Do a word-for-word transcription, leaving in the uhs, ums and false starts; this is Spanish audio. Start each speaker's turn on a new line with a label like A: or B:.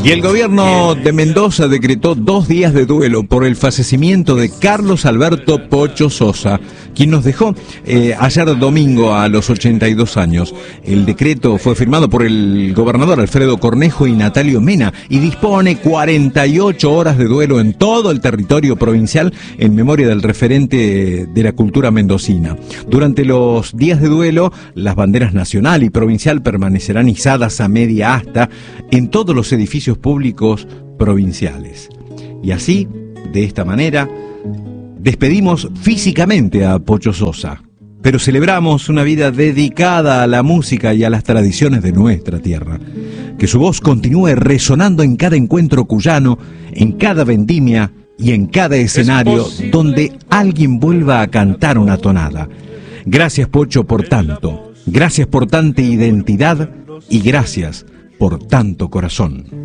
A: Y el gobierno de Mendoza decretó dos días de duelo por el fallecimiento de Carlos Alberto Pocho Sosa, quien nos dejó eh, ayer domingo a los ochenta y dos años. El decreto fue firmado por el gobernador Alfredo Cornejo y Natalio Mena y dispone cuarenta y ocho horas de duelo en todo el territorio provincial en memoria del referente de la cultura mendocina. Durante los días de duelo, las banderas nacional y provincial permanecerán izadas a media asta en todos los edificios públicos provinciales. Y así, de esta manera, despedimos físicamente a Pocho Sosa, pero celebramos una vida dedicada a la música y a las tradiciones de nuestra tierra. Que su voz continúe resonando en cada encuentro cuyano, en cada vendimia y en cada escenario donde alguien vuelva a cantar una tonada. Gracias, Pocho, por tanto. Gracias por tanta identidad y gracias por tanto corazón.